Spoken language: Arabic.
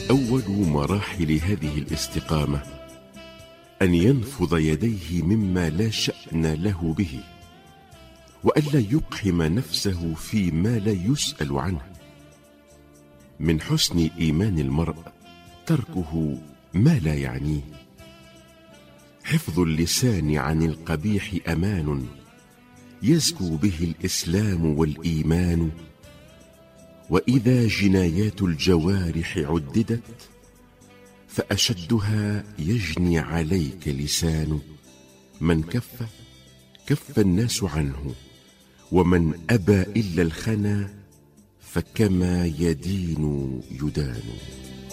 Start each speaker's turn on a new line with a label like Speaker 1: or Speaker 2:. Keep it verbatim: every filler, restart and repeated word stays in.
Speaker 1: أول مراحل هذه الاستقامة أن ينفض يديه مما لا شأن له به، وألا يقحم نفسه فيما لا يسأل عنه. من حسن إيمان المرء تركه ما لا يعنيه. حفظ اللسان عن القبيح أمان يزكو به الإسلام والإيمان. وإذا جنايات الجوارح عددت فأشدها يجني عليك لسان. من كف كف الناس عنه، ومن أبى إلا الخنا فكما يدين يدان.